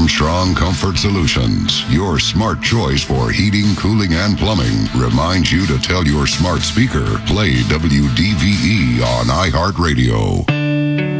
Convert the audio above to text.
Armstrong Comfort Solutions, your smart choice for heating, cooling, and plumbing, reminds you to tell your smart speaker, play WDVE on iHeartRadio.